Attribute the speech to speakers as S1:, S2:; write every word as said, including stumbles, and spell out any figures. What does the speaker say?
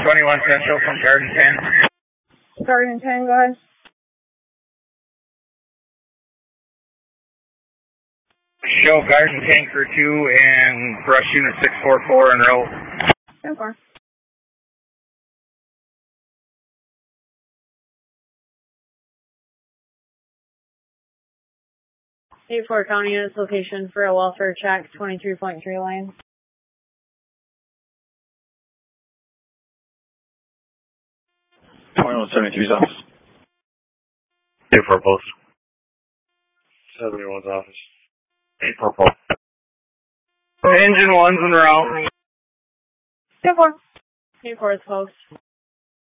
S1: twenty-one Central from Garden ten.
S2: Garden ten, go ahead.
S1: Show Garden Tanker two and brush unit six four four en route.
S2: ten four. eight four County units location for a welfare check, twenty-three point three lane.
S3: twenty-one seventy-three's office.
S1: eight four post.
S3: seventy-one's office.
S1: eight four post. Engine one's en route.
S2: ten four. eight four's post.